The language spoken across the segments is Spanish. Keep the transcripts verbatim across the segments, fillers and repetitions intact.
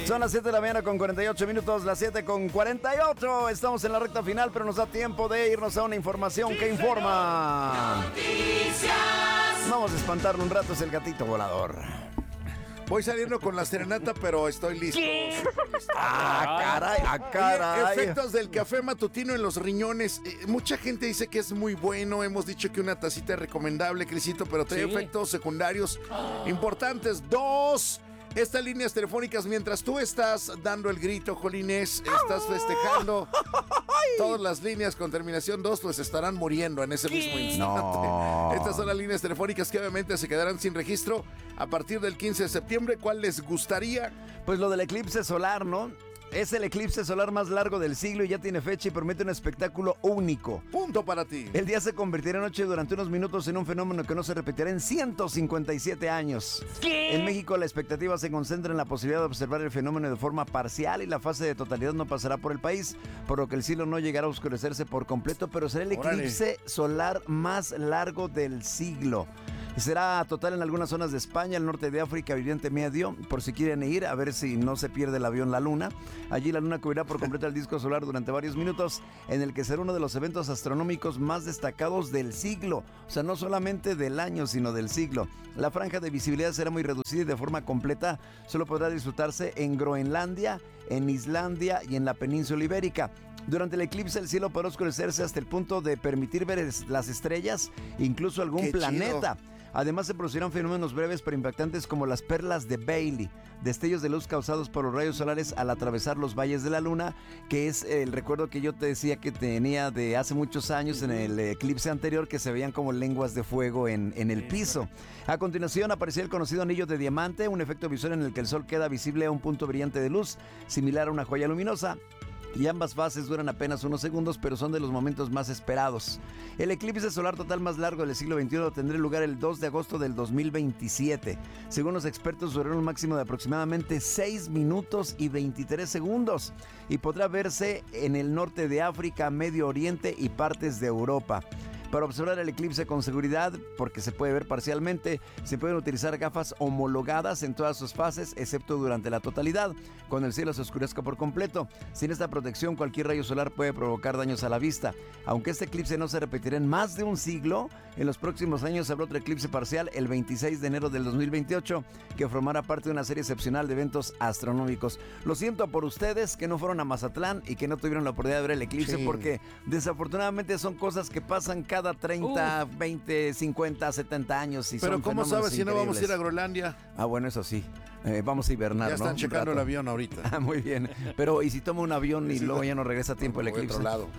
Son las siete de la mañana con cuarenta y ocho minutos, las siete con cuarenta y ocho. Estamos en la recta final, pero nos da tiempo de irnos a una información sí, que informa. Noticias. Vamos a espantarlo un rato, es el gatito volador. Voy saliendo con la serenata, pero estoy listo. listo. Ah, caray, ah, caray. Oye, efectos del café matutino en los riñones. Eh, mucha gente dice que es muy bueno. Hemos dicho que una tacita es recomendable, Crisito, pero trae sí. efectos secundarios oh. importantes. Dos. Estas líneas telefónicas, mientras tú estás dando el grito, Jolines, estás festejando, todas las líneas con terminación dos pues estarán muriendo en ese mismo instante. No. Estas son las líneas telefónicas que obviamente se quedarán sin registro a partir del quince de septiembre. ¿Cuál les gustaría? Pues lo del eclipse solar, ¿no? Es el eclipse solar más largo del siglo y ya tiene fecha y promete un espectáculo único. Punto para ti. El día se convertirá en noche durante unos minutos en un fenómeno que no se repetirá en ciento cincuenta y siete años. ¿Qué? En México la expectativa se concentra en la posibilidad de observar el fenómeno de forma parcial y la fase de totalidad no pasará por el país, por lo que el cielo no llegará a oscurecerse por completo, pero será el eclipse Órale. solar más largo del siglo. Será total en algunas zonas de España, el norte de África, Oriente Medio, por si quieren ir, a ver si no se pierde el avión La Luna. Allí la Luna cubrirá por completo el disco solar durante varios minutos, en el que será uno de los eventos astronómicos más destacados del siglo. O sea, no solamente del año, sino del siglo. La franja de visibilidad será muy reducida y de forma completa solo podrá disfrutarse en Groenlandia, en Islandia y en la península ibérica. Durante el eclipse el cielo podrá oscurecerse hasta el punto de permitir ver las estrellas, incluso algún Qué planeta. Chido. Además se producirán fenómenos breves pero impactantes como las perlas de Bailey, destellos de luz causados por los rayos solares al atravesar los valles de la luna, que es el recuerdo que yo te decía que tenía de hace muchos años en el eclipse anterior, que se veían como lenguas de fuego en, en el piso. A continuación aparecerá el conocido anillo de diamante, un efecto visual en el que el sol queda visible a un punto brillante de luz, similar a una joya luminosa. Y ambas fases duran apenas unos segundos, pero son de los momentos más esperados. El eclipse solar total más largo del siglo veintiuno tendrá lugar el dos de agosto del dos mil veintisiete. Según los expertos, durará un máximo de aproximadamente seis minutos y veintitrés segundos y podrá verse en el norte de África, Medio Oriente y partes de Europa. Para observar el eclipse con seguridad, porque se puede ver parcialmente, se pueden utilizar gafas homologadas en todas sus fases, excepto durante la totalidad, cuando el cielo se oscurezca por completo. Sin esta protección, cualquier rayo solar puede provocar daños a la vista. Aunque este eclipse no se repetirá en más de un siglo, en los próximos años habrá otro eclipse parcial el veintiséis de enero del dos mil veintiocho, que formará parte de una serie excepcional de eventos astronómicos. Lo siento por ustedes que no fueron a Mazatlán y que no tuvieron la oportunidad de ver el eclipse, sí. porque desafortunadamente son cosas que pasan cada treinta, uh. veinte, cincuenta, setenta años. Y Pero son ¿cómo sabes si no vamos a ir a Groenlandia? Ah, bueno, eso sí. Eh, vamos a hibernar, Ya están ¿no? checando el avión ahorita. Ah, muy bien. Pero, ¿y si toma un avión y sí, luego ya no regresa a tiempo el eclipse? Otro lado.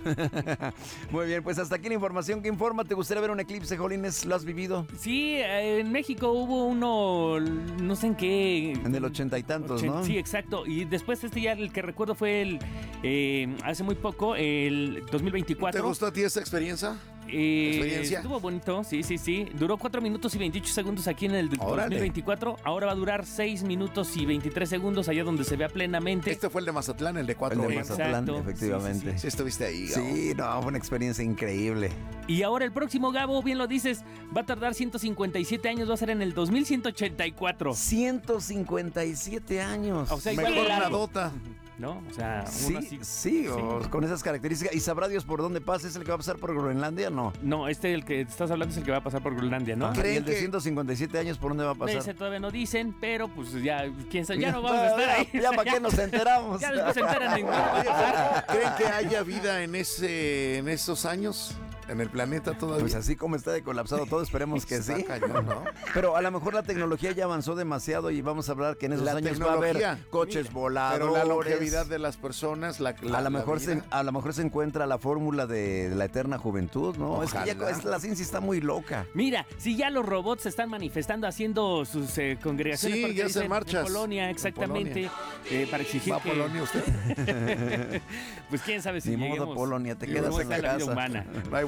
Muy bien, pues hasta aquí la información que informa. ¿Te gustaría ver un eclipse, Jolines? ¿Lo has vivido? Sí, en México hubo uno, no sé en qué... En el ochenta y tantos, ochenta, ¿no? Sí, exacto. Y después este ya, el que recuerdo fue el... Eh, hace muy poco, el dos mil veinticuatro. ¿Te gustó a ti esa experiencia? Eh, ¿Experiencia? Estuvo bonito, sí, sí, sí. Duró cuatro minutos y veintiocho segundos aquí en el Órale. dos mil veinticuatro. Ahora va a durar seis minutos y veintitrés segundos allá donde se vea plenamente. Este fue el de Mazatlán, el de cuatro. El de Mazatlán, Exacto. efectivamente. Sí, sí, sí. Sí estuviste ahí, Gabo. Sí, no, fue una experiencia increíble. Y ahora el próximo, Gabo, bien lo dices, va a tardar ciento cincuenta y siete años, va a ser en el dos mil ciento ochenta y cuatro. ciento cincuenta y siete años. O sea, mejor igual una largo, dota. ¿no? O sea, Sí, uno así. sí, o Sí. con esas características. ¿Y sabrá Dios por dónde pasa? ¿Es el que va a pasar por Groenlandia? No. No, este el que estás hablando es el que va a pasar por Groenlandia, ¿no? Ajá, ¿y ¿Creen el de que- ciento cincuenta y siete años por dónde va a pasar? Ese todavía no dicen, pero pues ya, quién sabe, ya no vamos a estar ahí. Ya, ¿para qué nos enteramos? Ya después se enteran en qué va a pasar. ¿Creen que haya vida en ese en esos años? ¿En el planeta todavía? Pues así como está de colapsado todo, esperemos que Está sí. cañón, ¿no? Pero a lo mejor la tecnología ya avanzó demasiado y vamos a hablar que en esos La años va a haber tecnología. coches voladores. Pero la longevidad de las personas, la, la a lo la mejor vida. se, a lo mejor se encuentra la fórmula de, de la eterna juventud, ¿no? Es que ya Ojalá. es- la ciencia está muy loca. Mira, si ya los robots se están manifestando haciendo sus eh, congregaciones Sí, porque ya hacen dicen, marchas. en Polonia, En exactamente, eh, para exigir ¿Va a que... Polonia usted? Pues quién sabe si Ni modo, lleguemos- Polonia, te cómo quedas en está la la vida casa. humana. No hay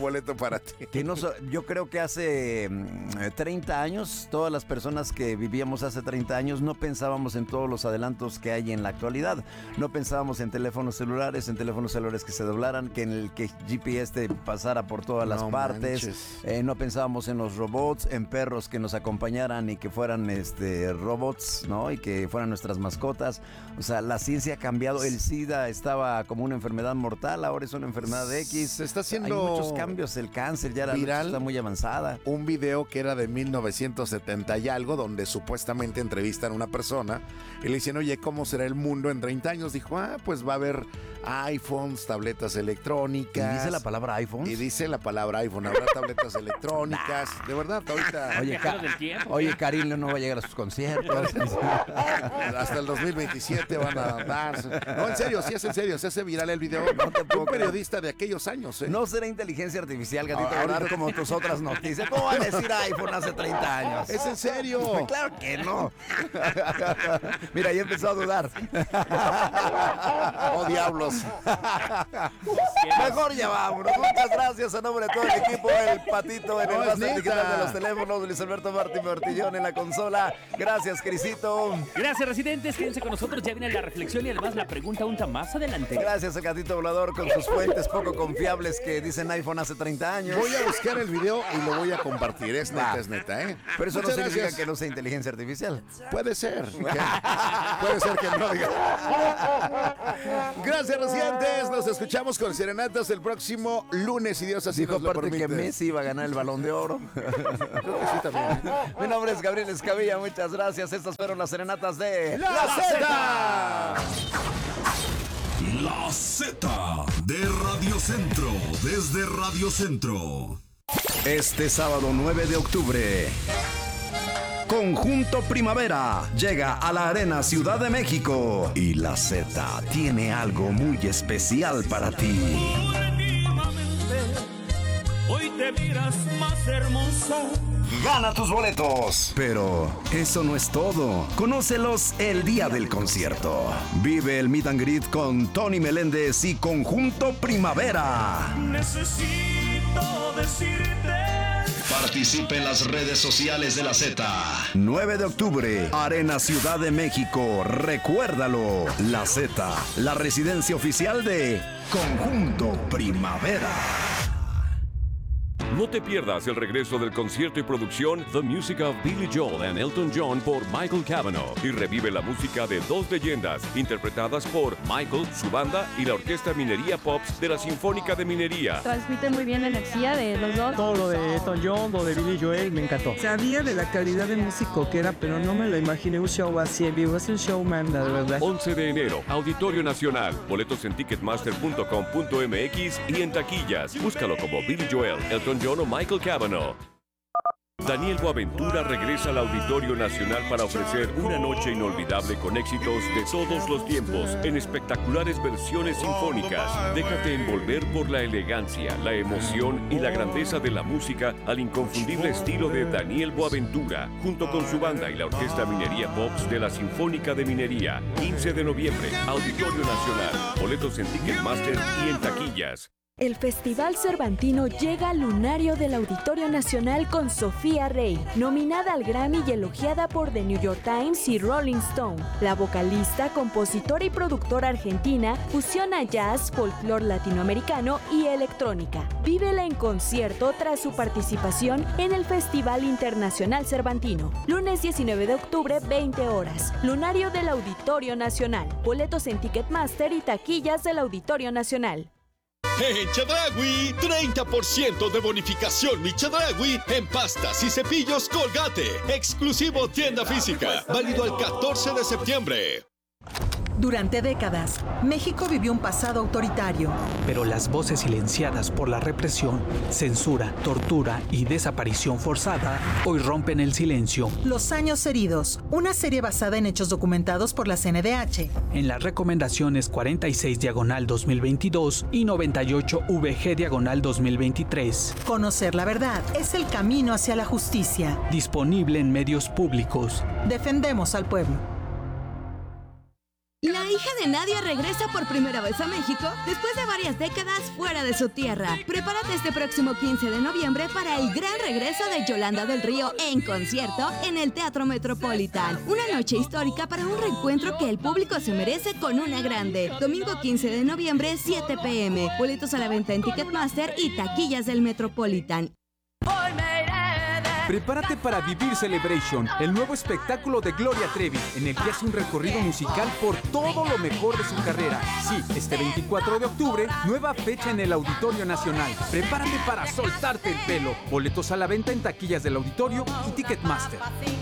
boleto para ti. Que no, so- yo creo que hace mm, treinta años, todas las personas que vivíamos hace treinta años no pensábamos en todos los adelantos que hay en la actualidad. No pensábamos en teléfonos celulares, en teléfonos celulares que se doblaran, que en el que G P S te pasara por todas las No partes. manches. Eh, no pensábamos en los robots, en perros que nos acompañaran y que fueran este, robots, ¿no? Y que fueran nuestras mascotas. O sea, la ciencia ha cambiado. El SIDA estaba como una enfermedad mortal, ahora es una enfermedad X. Se está haciendo Hay muchos cambios. El cáncer ya la lucha viral. está muy avanzada. Un video que era de mil novecientos setenta y algo, donde supuestamente entrevistan a una persona y le dicen, oye, ¿cómo será el mundo en treinta años? Dijo, ah, pues va a haber iPhones, tabletas ¿Y electrónicas. dice la palabra iPhone? Y dice la palabra iPhone, habrá tabletas electrónicas. De verdad, ahorita, Oye, Viajeros Ca- del tiempo. Oye, Karim no va a llegar a sus conciertos. hasta el dos mil veintisiete van a darse. No, en serio, sí es en serio, se hace viral el video. No te puedo Un creer. periodista de aquellos años, ¿eh? No será inteligencia artificial, gatito, Ah, hablar ahorita- como tus otras noticias. ¿Cómo va a decir iPhone hace treinta años? Es en serio. Claro que no. Mira, ya empezó a dudar. Oh, diablos. Mejor ya vámonos. Muchas gracias a nombre de todo el equipo. El Patito en el No, es máster digital neta. de los teléfonos. Luis Alberto Martín Martillón en la consola. Gracias, Crisito. Gracias, residentes. Quédense con nosotros. Ya viene la reflexión y además la pregunta un más adelante. Gracias al gatito volador con sus fuentes poco confiables que dicen iPhone hace treinta años. Voy a buscar el video y lo voy a compartir. Es neta, Va. es neta, ¿eh? Pero eso no Muchas significa gracias. que no sea inteligencia artificial. Puede ser. que- Puede ser que no diga. Gracias, residentes. Nos escuchamos con Serenatas el próximo lunes, si Dios así Dijo nos lo aparte permite. que Messi iba a ganar el Balón de Oro. Creo que sí también. Mi nombre es Gabriel Escamilla, muchas gracias. Estas fueron las serenatas de ¡La Zeta! La Z de Radio Centro, desde Radio Centro. Este sábado nueve de octubre, Conjunto Primavera llega a la Arena Ciudad de México y la Z tiene algo muy especial para ti. Hoy te miras más hermosa. Gana tus boletos. Pero eso no es todo. Conócelos el día del concierto. Vive el meet and greet con Tony Meléndez y Conjunto Primavera. Necesito decirte. Participe en las redes sociales de la Z. nueve de octubre, Arena Ciudad de México. Recuérdalo. La Z, la residencia oficial de Conjunto Primavera. No te pierdas el regreso del concierto y producción The Music of Billy Joel and Elton John por Michael Cavanaugh y revive la música de dos leyendas interpretadas por Michael, su banda y la Orquesta Minería Pops de la Sinfónica de Minería. Transmiten muy bien la energía de los dos. Todo lo de Elton John, lo de Billy Joel, me encantó. Sabía de la calidad de músico que era, pero no me lo imaginé un show así en vivo. Es un showman, la verdad. once de enero, Auditorio Nacional. Boletos en ticketmaster punto com punto m x y en taquillas. Búscalo como Billy Joel, Elton John o Michael Cavanaugh. Daniel Boaventura regresa al Auditorio Nacional para ofrecer una noche inolvidable con éxitos de todos los tiempos en espectaculares versiones sinfónicas. Déjate envolver por la elegancia, la emoción y la grandeza de la música al inconfundible estilo de Daniel Boaventura, junto con su banda y la Orquesta Minería Pops de la Sinfónica de Minería. quince de noviembre, Auditorio Nacional. Boletos en Ticketmaster y en taquillas. El Festival Cervantino llega al lunario del Auditorio Nacional con Sofía Rey, nominada al Grammy y elogiada por The New York Times y Rolling Stone. La vocalista, compositora y productora argentina fusiona jazz, folclore latinoamericano y electrónica. Vívela en concierto tras su participación en el Festival Internacional Cervantino. Lunes diecinueve de octubre, veinte horas. Lunario del Auditorio Nacional. Boletos en Ticketmaster y taquillas del Auditorio Nacional. En Chedraui, treinta por ciento de bonificación Mi Chedraui en pastas y cepillos Colgate. Exclusivo tienda física. Válido al catorce de septiembre. Durante décadas, México vivió un pasado autoritario. Pero las voces silenciadas por la represión, censura, tortura y desaparición forzada hoy rompen el silencio. Los años heridos, una serie basada en hechos documentados por la C N D H. En las recomendaciones cuarenta y seis diagonal dos mil veintidós y noventa y ocho V G diagonal dos mil veintitrés. Conocer la verdad es el camino hacia la justicia. Disponible en medios públicos. Defendemos al pueblo. La hija de Nadia regresa por primera vez a México después de varias décadas fuera de su tierra. Prepárate este próximo quince de noviembre para el gran regreso de Yolanda del Río en concierto en el Teatro Metropolitan. Una noche histórica para un reencuentro que el público se merece con una grande. Domingo quince de noviembre, siete pe eme. Boletos a la venta en Ticketmaster y taquillas del Metropolitan. Prepárate para vivir Celebration, el nuevo espectáculo de Gloria Trevi, en el que hace un recorrido musical por todo lo mejor de su carrera. Sí, este veinticuatro de octubre, nueva fecha en el Auditorio Nacional. Prepárate para soltarte el pelo. Boletos a la venta en taquillas del Auditorio y Ticketmaster.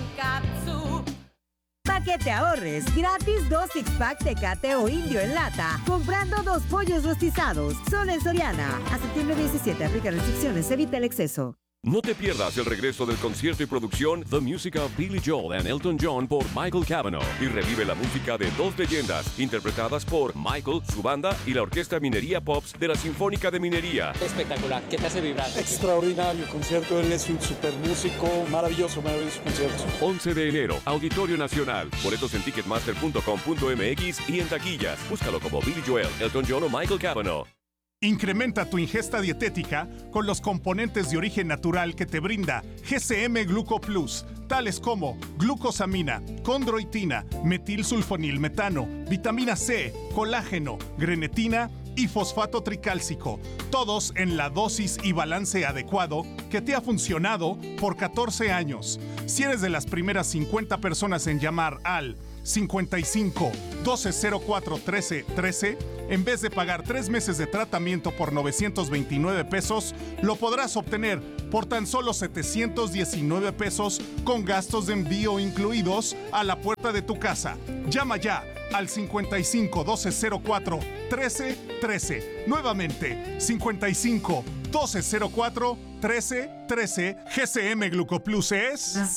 Para que te ahorres, gratis dos six-pack Tecate o Indio en lata, comprando dos pollos rostizados. Solo en Soriana. A septiembre diecisiete, aplica restricciones, evita el exceso. No te pierdas el regreso del concierto y producción The Music of Billy Joel and Elton John por Michael Cavanaugh y revive la música de dos leyendas interpretadas por Michael, su banda y la Orquesta Minería Pops de la Sinfónica de Minería. Espectacular, ¿qué te hace vibrar? Extraordinario concierto, él es un super músico, maravilloso, maravilloso concierto. once de enero, Auditorio Nacional. Boletos en ticketmaster punto com punto eme equis y en taquillas. Búscalo como Billy Joel, Elton John o Michael Cavanaugh. Incrementa tu ingesta dietética con los componentes de origen natural que te brinda G C M Gluco Plus, tales como glucosamina, condroitina, metilsulfonilmetano, vitamina C, colágeno, grenetina y fosfato tricálcico, todos en la dosis y balance adecuado que te ha funcionado por catorce años. Si eres de las primeras cincuenta personas en llamar al cincuenta y cinco, doce cero cuatro, trece, trece, en vez de pagar tres meses de tratamiento por novecientos veintinueve pesos, lo podrás obtener por tan solo setecientos diecinueve pesos con gastos de envío incluidos a la puerta de tu casa. Llama ya al cincuenta y cinco, doce cero cuatro, trece, trece. Nuevamente, cincuenta y cinco, doce cero cuatro, trece, trece. G C M Glucoplus es la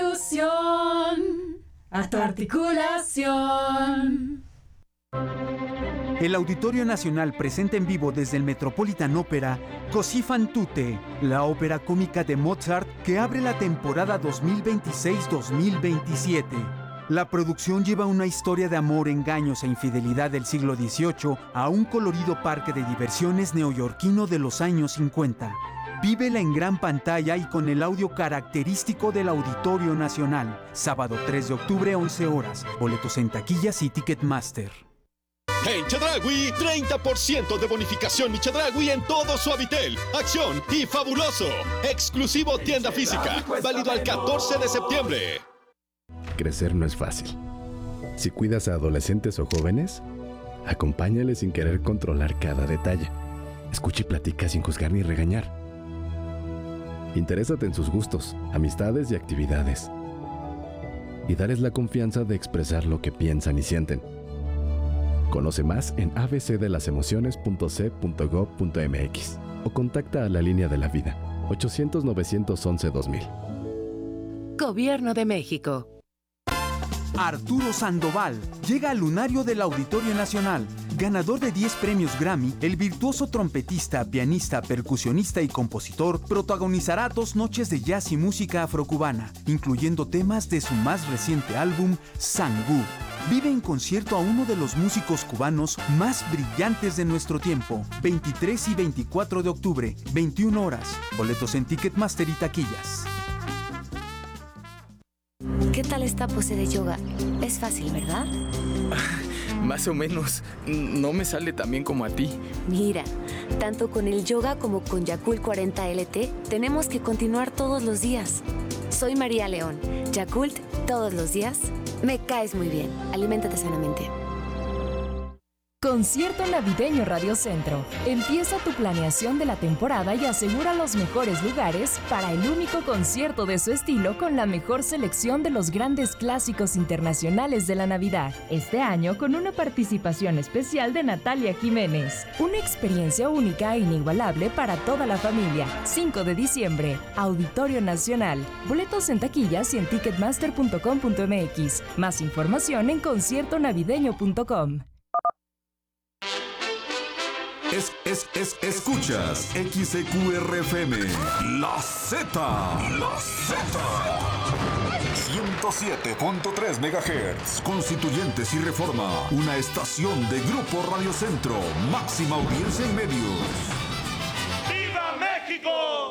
solución a tu articulación. El Auditorio Nacional presenta en vivo desde el Metropolitan Opera Così fan tutte, la ópera cómica de Mozart que abre la temporada dos mil veintiséis dos mil veintisiete. La producción lleva una historia de amor, engaños e infidelidad del siglo dieciocho a un colorido parque de diversiones neoyorquino de los años cincuenta. Vívela en gran pantalla y con el audio característico del Auditorio Nacional. Sábado tres de octubre, once horas. Boletos en taquillas y Ticketmaster. En Chedraui, treinta por ciento de bonificación Mi Chedraui en todo Suavitel, Acción y Fabuloso. Exclusivo tienda física, válido al catorce de septiembre. Crecer no es fácil. Si cuidas a adolescentes o jóvenes, acompáñales sin querer controlar cada detalle. Escucha y platica sin juzgar ni regañar. Interésate en sus gustos, amistades y actividades. Y dales la confianza de expresar lo que piensan y sienten. Conoce más en a b c de las emociones punto c punto gob punto m x o contacta a la línea de la vida ochocientos, novecientos once, dos mil. Gobierno de México. Arturo Sandoval llega al lunario del Auditorio Nacional. Ganador de diez premios Grammy, el virtuoso trompetista, pianista, percusionista y compositor protagonizará dos noches de jazz y música afrocubana, incluyendo temas de su más reciente álbum, Sangú. Vive en concierto a uno de los músicos cubanos más brillantes de nuestro tiempo. veintitrés y veinticuatro de octubre, veintiuna horas. Boletos en Ticketmaster y taquillas. ¿Qué tal esta pose de yoga? Es fácil, ¿verdad? Más o menos. No me sale tan bien como a ti. Mira, tanto con el yoga como con Yakult cuarenta L T, tenemos que continuar todos los días. Soy María León. Yakult, todos los días. Me caes muy bien. Aliméntate sanamente. Concierto Navideño Radio Centro. Empieza tu planeación de la temporada y asegura los mejores lugares para el único concierto de su estilo con la mejor selección de los grandes clásicos internacionales de la Navidad. Este año con una participación especial de Natalia Jiménez. Una experiencia única e inigualable para toda la familia. cinco de diciembre, Auditorio Nacional. Boletos en taquillas y en ticketmaster punto com punto m x. Más información en concierto navideño punto com. es, es, es, escuchas X E Q R F M, La Z, La Z. ciento siete punto tres megahertz. Constituyentes y Reforma. Una estación de Grupo Radio Centro. Máxima audiencia en medios. ¡Viva México!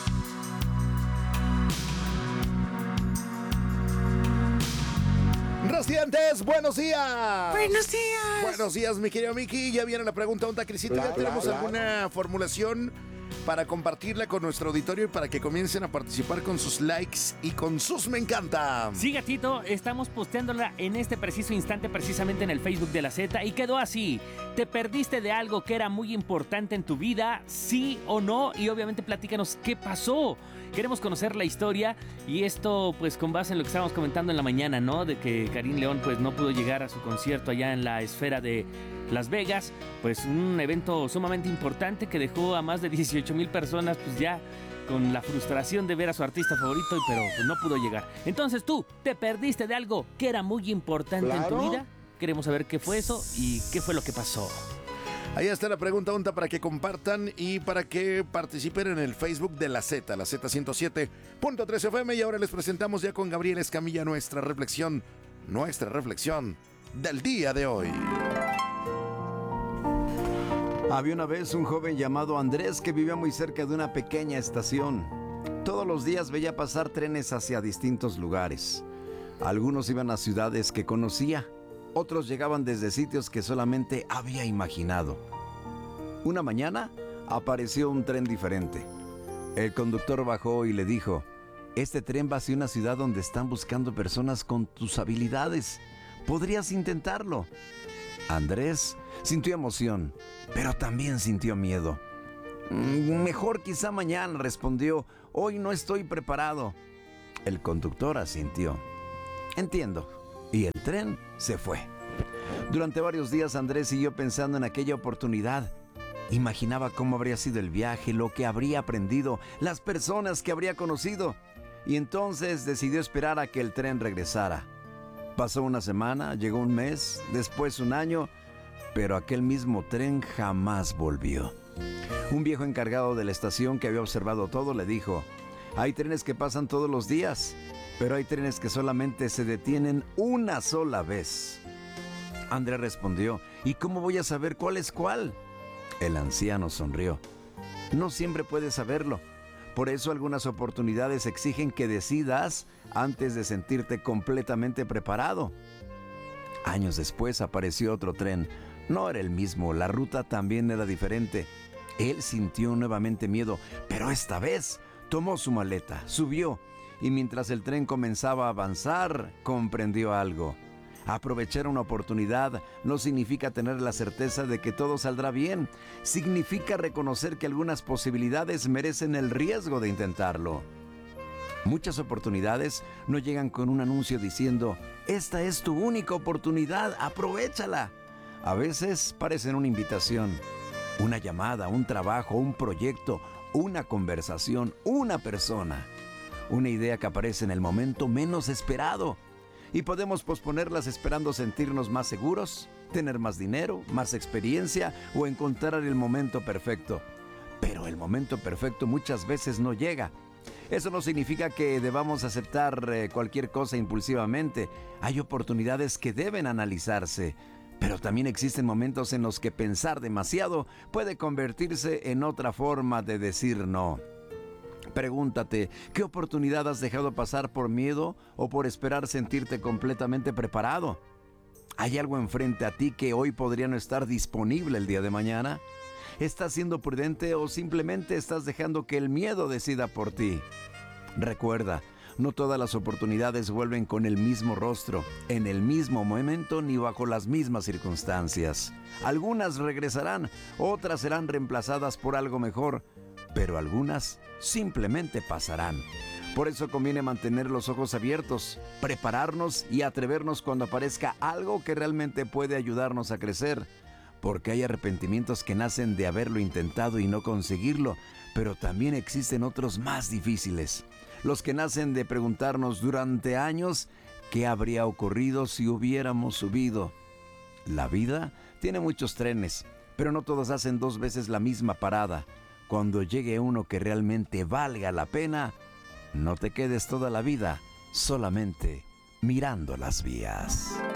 Recientes, buenos días. Buenos días. Buenos días, mi querido Miki. Ya viene la pregunta, ¿onda, Crisito? ¿Ya tenemos bla, alguna bla. formulación para compartirla con nuestro auditorio y para que comiencen a participar con sus likes y con sus me encanta? Sí, gatito, estamos posteándola en este preciso instante precisamente en el Facebook de la Z y quedó así. ¿Te perdiste de algo que era muy importante en tu vida? ¿Sí o no? Y obviamente platícanos qué pasó. Queremos conocer la historia y esto pues con base en lo que estábamos comentando en la mañana, ¿no? De que Karim León pues no pudo llegar a su concierto allá en la esfera de Las Vegas, pues un evento sumamente importante que dejó a más de dieciocho mil personas pues ya con la frustración de ver a su artista favorito, pero pues no pudo llegar. Entonces tú, ¿te perdiste de algo que era muy importante ¿Claro? en tu vida? Queremos saber qué fue eso y qué fue lo que pasó. Ahí está la pregunta, Onta, para que compartan y para que participen en el Facebook de la Z, la Z ciento siete punto tres F M. Y ahora les presentamos ya con Gabriel Escamilla nuestra reflexión, nuestra reflexión del día de hoy. Había una vez un joven llamado Andrés que vivía muy cerca de una pequeña estación. Todos los días veía pasar trenes hacia distintos lugares. Algunos iban a ciudades que conocía. Otros llegaban desde sitios que solamente había imaginado. Una mañana apareció un tren diferente. El conductor bajó y le dijo: este tren va hacia una ciudad donde están buscando personas con tus habilidades. ¿Podrías intentarlo? Andrés sintió emoción, pero también sintió miedo. Mejor quizá mañana, respondió. Hoy no estoy preparado. El conductor asintió. Entiendo. Y el tren se fue. Durante varios días Andrés siguió pensando en aquella oportunidad. Imaginaba cómo habría sido el viaje, lo que habría aprendido, las personas que habría conocido. Y entonces decidió esperar a que el tren regresara. Pasó una semana, llegó un mes, después un año, pero aquel mismo tren jamás volvió. Un viejo encargado de la estación que había observado todo le dijo: hay trenes que pasan todos los días, pero hay trenes que solamente se detienen una sola vez. Andrés respondió: ¿y cómo voy a saber cuál es cuál? El anciano sonrió. No siempre puedes saberlo. Por eso algunas oportunidades exigen que decidas antes de sentirte completamente preparado. Años después apareció otro tren. No era el mismo, la ruta también era diferente. Él sintió nuevamente miedo, pero esta vez tomó su maleta, subió, y mientras el tren comenzaba a avanzar, comprendió algo. Aprovechar una oportunidad no significa tener la certeza de que todo saldrá bien. Significa reconocer que algunas posibilidades merecen el riesgo de intentarlo. Muchas oportunidades no llegan con un anuncio diciendo: esta es tu única oportunidad, aprovéchala. A veces parecen una invitación, una llamada, un trabajo, un proyecto, una conversación, una persona. Una idea que aparece en el momento menos esperado. Y podemos posponerlas esperando sentirnos más seguros, tener más dinero, más experiencia o encontrar el momento perfecto. Pero el momento perfecto muchas veces no llega. Eso no significa que debamos aceptar eh, cualquier cosa impulsivamente. Hay oportunidades que deben analizarse. Pero también existen momentos en los que pensar demasiado puede convertirse en otra forma de decir no. Pregúntate, ¿qué oportunidad has dejado pasar por miedo o por esperar sentirte completamente preparado? ¿Hay algo enfrente a ti que hoy podría no estar disponible el día de mañana? ¿Estás siendo prudente o simplemente estás dejando que el miedo decida por ti? Recuerda, no todas las oportunidades vuelven con el mismo rostro, en el mismo momento ni bajo las mismas circunstancias. Algunas regresarán, otras serán reemplazadas por algo mejor, pero algunas simplemente pasarán. Por eso conviene mantener los ojos abiertos, prepararnos y atrevernos cuando aparezca algo que realmente puede ayudarnos a crecer. Porque hay arrepentimientos que nacen de haberlo intentado y no conseguirlo, pero también existen otros más difíciles. Los que nacen de preguntarnos durante años qué habría ocurrido si hubiéramos subido. La vida tiene muchos trenes, pero no todas hacen dos veces la misma parada. Cuando llegue uno que realmente valga la pena, no te quedes toda la vida solamente mirando las vías.